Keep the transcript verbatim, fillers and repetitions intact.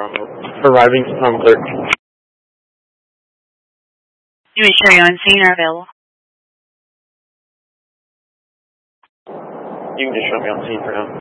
Arriving from clerk. You may show you on scene are available. You can just show me on scene for now.